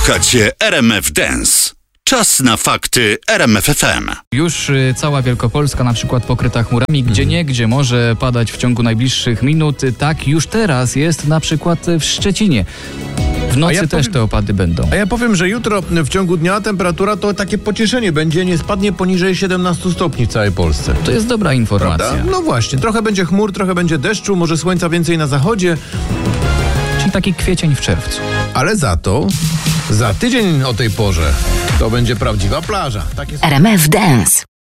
Słuchacie RMF Dance. Czas na fakty RMF FM. Już cała Wielkopolska na przykład pokryta chmurami, gdzie może padać w ciągu najbliższych minut. Tak już teraz jest na przykład w Szczecinie. W nocy też te opady będą. A ja powiem, że jutro w ciągu dnia temperatura to takie pocieszenie będzie, nie spadnie poniżej 17 stopni w całej Polsce. To jest dobra informacja. Prawda? No właśnie, trochę będzie chmur, trochę będzie deszczu, może słońca więcej na zachodzie. Czyli taki kwiecień w czerwcu. Ale za to za tydzień o tej porze to będzie prawdziwa plaża. RMF Dance.